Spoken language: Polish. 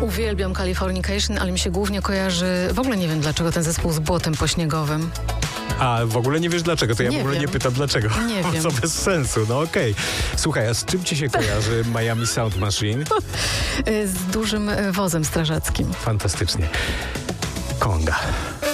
Uwielbiam Californication, ale mi się głównie kojarzy... W ogóle nie wiem, dlaczego ten zespół z błotem pośniegowym. A w ogóle nie wiesz dlaczego? To ja Nie w ogóle wiem. nie pytam dlaczego. Nie wiem. Co bez sensu, no okej. Słuchaj, a z czym ci się kojarzy Miami Sound Machine? Z dużym wozem strażackim. Fantastycznie. Konga.